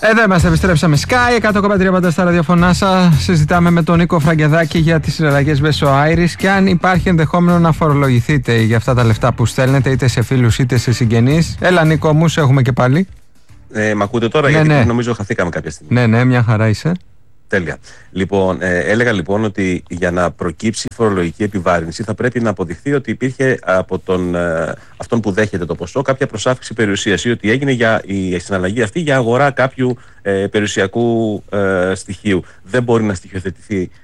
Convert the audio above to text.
Εδώ είμαστε, επιστρέψαμε. Sky 100,3 πάντα στα ραδιοφωνά σας. Συζητάμε με τον Νίκο Φραγκεδάκη για τις συναλλαγές μέσω Iris και αν υπάρχει ενδεχόμενο να φορολογηθείτε για αυτά τα λεφτά που στέλνετε είτε σε φίλους είτε σε συγγενείς. Έλα, Νίκο μου, σε έχουμε και πάλι. Μ' ακούτε τώρα, ναι, γιατί νομίζω χαθήκαμε κάποια στιγμή. Ναι, μια χαρά είσαι. Τέλεια. Λοιπόν, έλεγα λοιπόν ότι για να προκύψει φορολογική επιβάρυνση θα πρέπει να αποδειχθεί ότι υπήρχε από αυτόν που δέχεται το ποσό κάποια προσάφιξη περιουσίας ή ότι έγινε η συναλλαγή αυτή για αγορά κάποιου περιουσιακού στοιχείου. Δεν μπορεί να στοιχειοθετηθεί